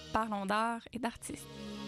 Parlons d'art et d'artistes.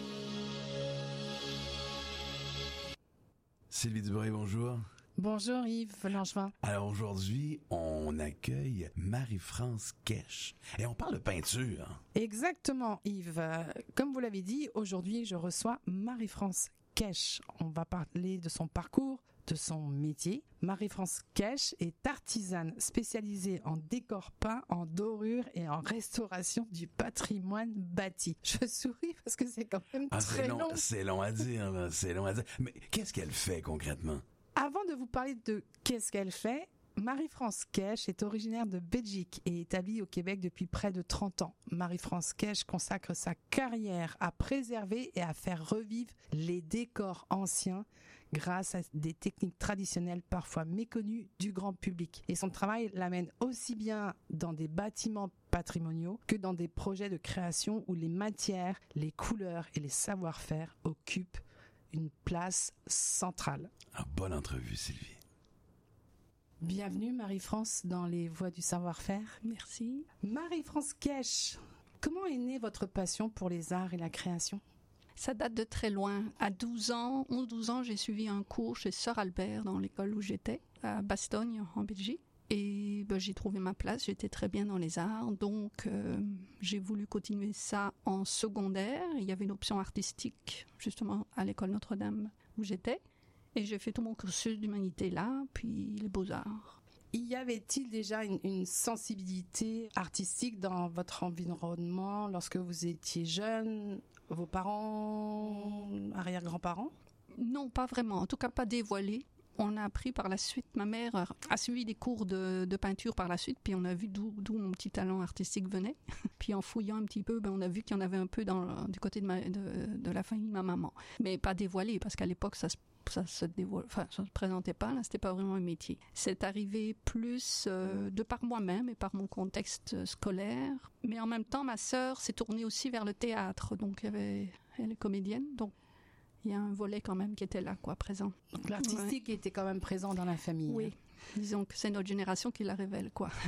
Sylvie Dubreuil, bonjour. Bonjour Yves Langevin. Alors aujourd'hui, on accueille Marie-France Kech et on parle de peinture. Exactement Yves. Comme vous l'avez dit, aujourd'hui je reçois Marie-France Kech. On va parler de son parcours, de son métier. Marie-France Kech est artisane spécialisée en décor peint, en dorure et en restauration du patrimoine bâti. Je souris parce que c'est quand même très long. C'est long à dire, là. C'est long à dire. Mais qu'est-ce qu'elle fait concrètement? Avant de vous parler de qu'est-ce qu'elle fait, Marie-France Kech est originaire de Belgique et établie au Québec depuis près de 30 ans. Marie-France Kech consacre sa carrière à préserver et à faire revivre les décors anciens grâce à des techniques traditionnelles parfois méconnues du grand public. Et son travail l'amène aussi bien dans des bâtiments patrimoniaux que dans des projets de création où les matières, les couleurs et les savoir-faire occupent une place centrale. Bonne entrevue, Sylvie. Bienvenue Marie-France dans les Voix du savoir-faire. Merci. Marie-France Kech, comment est née votre passion pour les arts et la création? Ça date de très loin. À 12 ans, j'ai suivi un cours chez Sœur Albert dans l'école où j'étais, à Bastogne, en Belgique. Et j'ai trouvé ma place, j'étais très bien dans les arts, donc j'ai voulu continuer ça en secondaire. Il y avait une option artistique, justement, à l'école Notre-Dame où j'étais. Et j'ai fait tout mon cursus d'humanité là, puis les beaux-arts. Y avait-il déjà une sensibilité artistique dans votre environnement lorsque vous étiez jeune? Vos parents, arrière-grands-parents? Non, pas vraiment, en tout cas pas dévoilé. On a appris par la suite, ma mère a suivi des cours de peinture par la suite, puis on a vu d'où mon petit talent artistique venait. Puis en fouillant un petit peu, on a vu qu'il y en avait un peu du côté de la famille de ma maman. Mais pas dévoilé, parce qu'à l'époque, ça se présentait pas, là, c'était pas vraiment un métier. C'est arrivé plus de par moi-même et par mon contexte scolaire. Mais en même temps, ma sœur s'est tournée aussi vers le théâtre, donc elle est comédienne, donc il y a un volet quand même qui était là, présent. Donc l'artistique était quand même présent dans la famille. Oui, disons que c'est notre génération qui la révèle,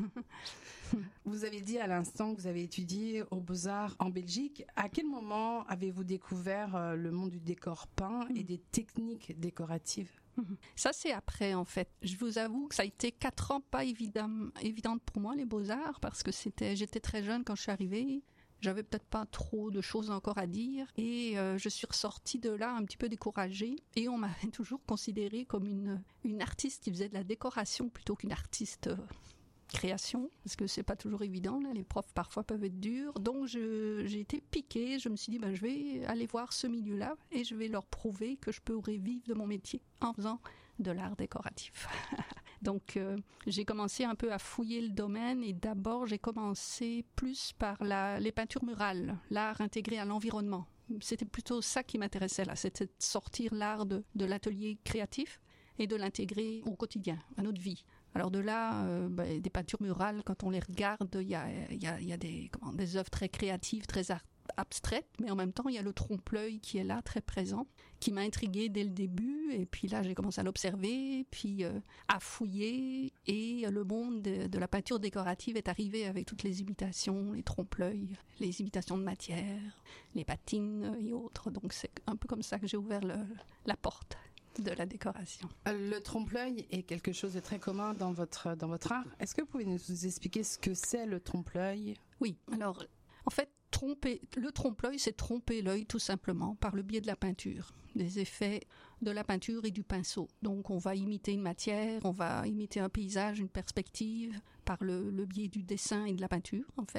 Vous avez dit à l'instant que vous avez étudié aux Beaux-Arts en Belgique. À quel moment avez-vous découvert le monde du décor peint et des techniques décoratives? Ça, c'est après, en fait. Je vous avoue que ça a été 4 ans pas évidente pour moi, les Beaux-Arts, parce que j'étais très jeune quand je suis arrivée. J'avais peut-être pas trop de choses encore à dire et je suis ressortie de là un petit peu découragée et on m'avait toujours considérée comme une artiste qui faisait de la décoration plutôt qu'une artiste création, parce que c'est pas toujours évident, là, les profs parfois peuvent être durs. Donc j'ai été piquée, je me suis dit je vais aller voir ce milieu-là et je vais leur prouver que je pourrais vivre de mon métier en faisant de l'art décoratif. Donc j'ai commencé un peu à fouiller le domaine et d'abord j'ai commencé plus par les peintures murales, l'art intégré à l'environnement. C'était plutôt ça qui m'intéressait là, c'était de sortir l'art de l'atelier créatif et de l'intégrer au quotidien, à notre vie. Alors de là, des peintures murales, quand on les regarde, il y a des œuvres très créatives, très abstraites, mais en même temps, il y a le trompe-l'œil qui est là, très présent, qui m'a intriguée dès le début. Et puis là, j'ai commencé à l'observer, puis à fouiller. Et le monde de la peinture décorative est arrivé avec toutes les imitations, les trompe-l'œil, les imitations de matière, les patines et autres. Donc c'est un peu comme ça que j'ai ouvert la porte de la décoration. Le trompe-l'œil est quelque chose de très commun dans votre art. Est-ce que vous pouvez nous expliquer ce que c'est le trompe-l'œil? Oui, alors en fait, le trompe-l'œil, c'est tromper l'œil tout simplement par le biais de la peinture, des effets de la peinture et du pinceau. Donc on va imiter une matière, on va imiter un paysage, une perspective par le biais du dessin et de la peinture en fait.